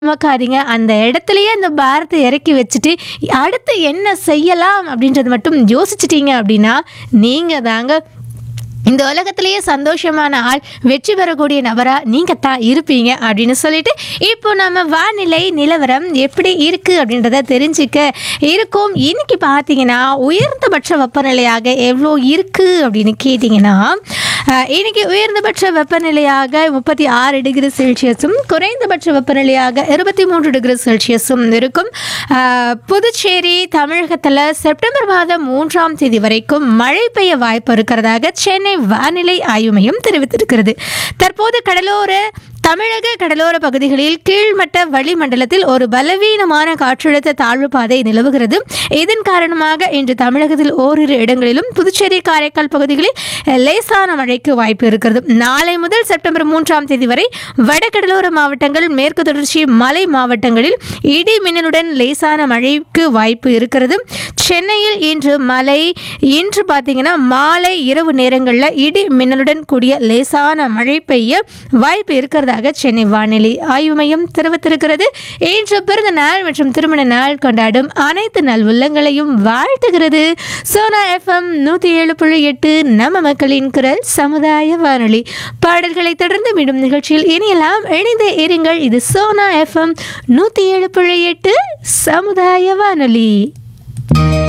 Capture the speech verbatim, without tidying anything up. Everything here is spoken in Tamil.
சுமக்காதீங்க. அந்த இடத்துலயே அந்த பாரத்தை இறக்கி வச்சுட்டு, அடுத்து என்ன செய்யலாம் அப்படின்றது மட்டும் யோசிச்சுட்டீங்க அப்படின்னா, நீங்க தாங்க இந்த உலகத்திலேயே சந்தோஷமான ஆள், வெற்றி பெறக்கூடிய நபரா நீங்க தான் இருப்பீங்க அப்படின்னு சொல்லிட்டு, இப்போ நம்ம வானிலை நிலவரம் எப்படி இருக்கு அப்படின்றத தெரிஞ்சுக்க இருக்கோம். இன்னைக்கு பார்த்தீங்கன்னா, உயர்ந்தபட்ச வெப்பநிலையாக எவ்வளோ இருக்கு அப்படின்னு கேட்டிங்கன்னா, அஹ், இன்னைக்கு உயர்ந்தபட்ச வெப்பநிலையாக முப்பத்தி ஆறு டிகிரி செல்சியஸும் குறைந்தபட்ச வெப்பநிலையாக இருபத்தி மூன்று டிகிரி செல்சியஸும் இருக்கும். அஹ், புதுச்சேரி தமிழகத்தில் செப்டம்பர் மாதம் மூன்றாம் தேதி வரைக்கும் மழை பெய்ய வாய்ப்பு இருக்கிறதாக சென்னை வானிலை ஆய்வு மையம் தெரிவித்திருக்கிறது. தற்போது கடலோர தமிழக கடலோர பகுதிகளில் கீழ்மட்ட வளிமண்டலத்தில் ஒரு பலவீனமான காற்றழுத்த தாழ்வு பாதை நிலவுகிறது. இதன் காரணமாக இன்று தமிழகத்தில் ஓரிரு இடங்களிலும் புதுச்சேரி காரைக்கால் பகுதிகளில் லேசான மழைக்கு வாய்ப்பு இருக்கிறது. நாளை முதல் செப்டம்பர் மூன்றாம் தேதி வரை வடகடலோர மாவட்டங்கள், மேற்கு தொடர்ச்சி மலை மாவட்டங்களில் இடி மின்னலுடன் லேசான மழைக்கு வாய்ப்பு இருக்கிறது. சென்னையில் இன்று மழை இன்று பார்த்தீங்கன்னா மாலை இரவு நேரங்களில் இடி மின்னலுடன் கூடிய லேசான மழை பெய்ய வாய்ப்பு இருக்கிறதாக சென்னை வானிலை ஆய்வு மையம் தெரிவித்திருக்கிறது. இன்று பிறந்த நாள் மற்றும் திருமண நாள் கொண்டாடும் அனைத்து நல் உள்ளங்களையும் வாழ்த்துகிறது. சோனா எஃப்எம் நூற்றி ஏழு புள்ளி எட்டு நம்ம மக்களின் குரல் சமுதாய வானொலி. பாடல்களை தொடர்ந்து மீண்டும் நிகழ்ச்சியில் இனியெல்லாம் இணைந்து இருங்கள். இது சோனா எஃப்எம் நூற்றி ஏழு புள்ளி எட்டு சமுதாய வானொலி.